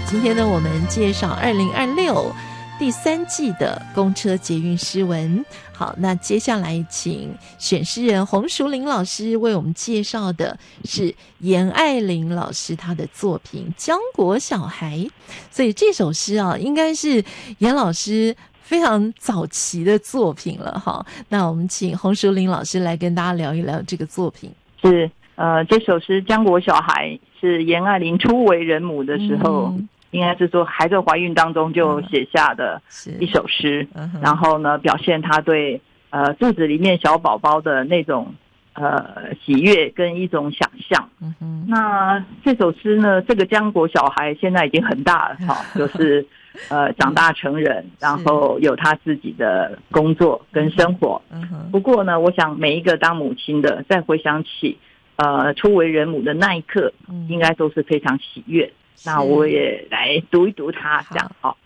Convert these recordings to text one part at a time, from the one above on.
今天呢，我们介绍2026第3季的公车捷运诗文。好，那接下来请选诗人洪淑玲老师为我们介绍的是严爱玲老师她的作品《江国小孩》。所以这首诗啊，应该是严老师非常早期的作品了哈。那我们请洪淑玲老师来跟大家聊一聊这个作品。 是这首诗《江国小孩》是严爱玲初为人母的时候，应该是说还在怀孕当中就写下的一首诗，然后呢，表现她对肚子里面小宝宝的那种喜悦跟一种想象。那这首诗呢，这个江国小孩现在已经很大了哈，就是长大成人，然后有他自己的工作跟生活。不过呢，我想每一个当母亲的，再回想起初为人母的那一刻，应该都是非常喜悦。那我也来读一读它，这样好。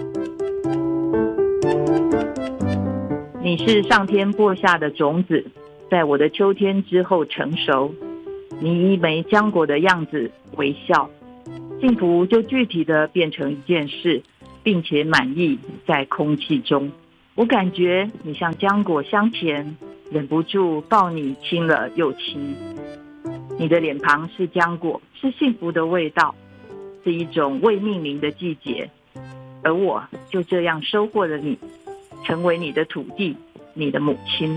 你是上天播下的种子，在我的秋天之后成熟。你一枚浆果的样子微笑，幸福就具体的变成一件事，并且满意在空气中。我感觉你像浆果香甜，忍不住抱你亲了又亲。你的脸庞是浆果，是幸福的味道，是一种未命名的季节，而我就这样收获了你，成为你的土地，你的母亲。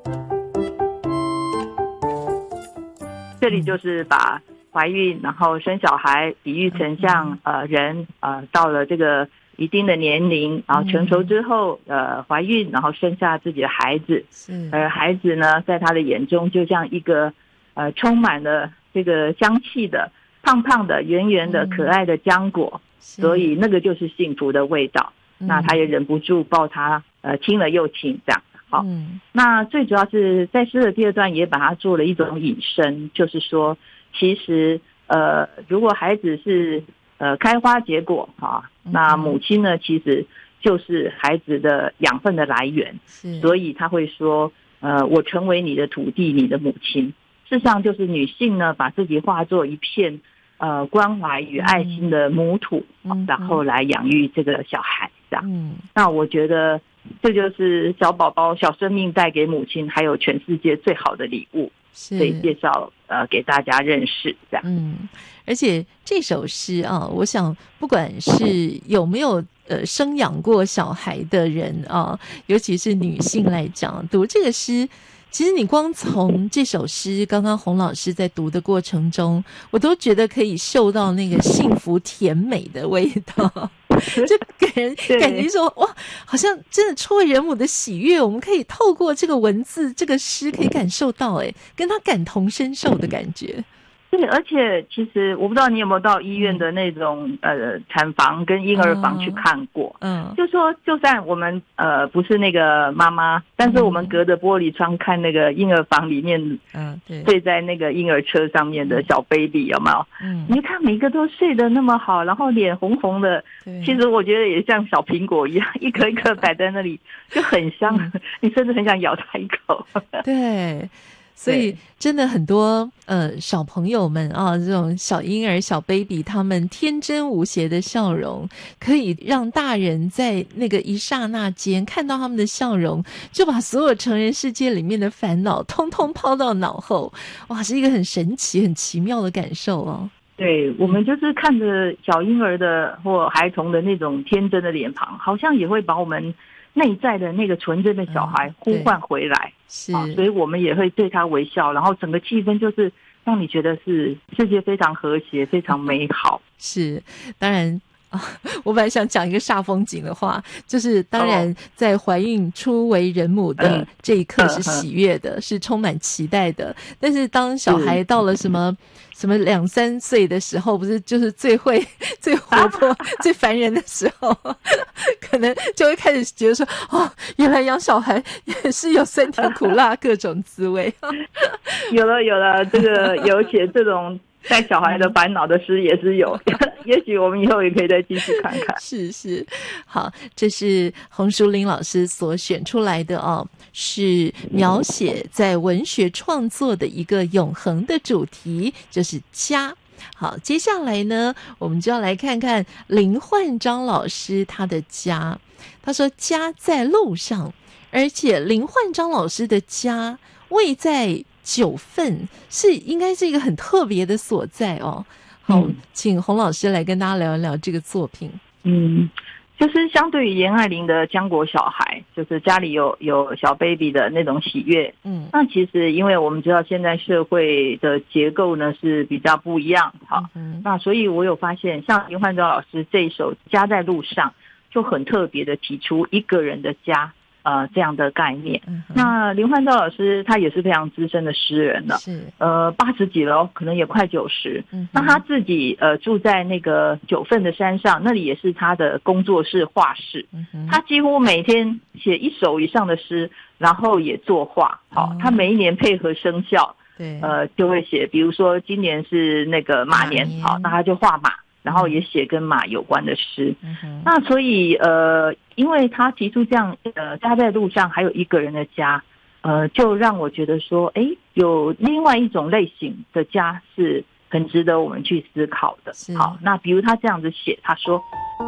这里就是把怀孕然后生小孩比喻成像人到了这个一定的年龄，然后成熟之后怀孕然后生下自己的孩子，而孩子呢在他的眼中就像一个充满了这个香气的胖胖的圆圆的可爱的浆果，所以那个就是幸福的味道。那他也忍不住抱他亲了又亲，这样好。那最主要是在诗的第二段也把它做了一种引申，就是说其实如果孩子是开花结果那母亲呢其实就是孩子的养分的来源，所以他会说我成为你的土地，你的母亲。事实上就是女性呢把自己化作一片关怀与爱心的母土，然后来养育这个小孩这样。那我觉得这就是小宝宝小生命带给母亲还有全世界最好的礼物，所以介绍给大家认识这样。 而且这首诗啊，我想不管是有没有生养过小孩的人啊，尤其是女性来讲，读这个诗，其实你光从这首诗刚刚洪老师在读的过程中，我都觉得可以嗅到那个幸福甜美的味道。就给人感觉说哇，好像真的初为人母的喜悦，我们可以透过这个文字这个诗可以感受到跟他感同身受的感觉。 对，而且其实我不知道你有没有到医院的那种产房跟婴儿房去看过。就说就算我们不是那个妈妈，但是我们隔着玻璃窗看那个婴儿房里面睡在那个婴儿车上面的小 baby 有没有？你看每一个都睡得那么好，然后脸红红的，其实我觉得也像小苹果一样，一颗一颗摆在那里就很香，你甚至很想咬它一口。 对，所以真的很多小朋友们啊，这种小婴儿小 baby 他们天真无邪的笑容，可以让大人在那个一刹那间看到他们的笑容，就把所有成人世界里面的烦恼通通抛到脑后。哇，是一个很神奇很奇妙的感受哦。 对，我们就是看着小婴儿的或孩童的那种天真的脸庞，好像也会把我们内在的那个纯真的小孩呼唤回来。所以我们也会对他微笑，然后整个气氛就是让你觉得是世界非常和谐非常美好。 是，当然我本来想讲一个煞风景的话，就是当然在怀孕初为人母的这一刻是喜悦的，是充满期待的，但是当小孩到了什么2-3岁的时候，不是就是最活泼最烦人的时候，可能就会开始觉得说原来养小孩也是有酸甜苦辣各种滋味。 有了这个有写这种带小孩的烦恼的诗也是有，也许我们以后也可以再继续看看。 是，好，这是洪淑玲老师所选出来的是描写在文学创作的一个永恒的主题，就是家。 好，接下来呢，我们就要来看看林焕章老师他的家。他说家在路上，而且林焕章老师的家位在九份，应该是一个很特别的所在哦。好，请洪老师来跟大家聊一聊这个作品。 就是相对于严爱玲的江国小孩，就是家里有小 baby 的那种喜悦。那其实因为我们知道现在社会的结构呢是比较不一样，好，那所以我有发现，像林焕章老师这一首《家在路上》就很特别的提出一个人的家。这样的概念。那林焕章老师他也是非常资深的诗人了，80几了，可能也快90。那他自己住在那个九份的山上，那里也是他的工作室画室。他几乎每天写1首以上的诗，然后也作画。好，他每一年配合生肖，就会写，比如说今年是那个马年，好，那他就画马。然后也写跟马有关的诗。那所以因为他提出这样家在路上还有一个人的家，就让我觉得说，有另外一种类型的家是很值得我们去思考的。好，那比如他这样子写，他说